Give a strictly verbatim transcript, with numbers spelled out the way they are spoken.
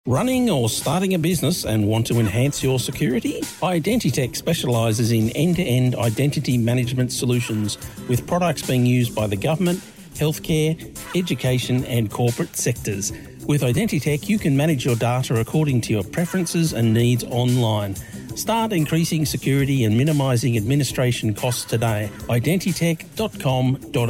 Running or starting a business and want to enhance your security? Identitech specialises in end-to-end identity management solutions with products being used by the government, healthcare, education and corporate sectors. With Identitech, you can manage your data according to your preferences and needs online. Start increasing security and minimising administration costs today. identitech dot com dot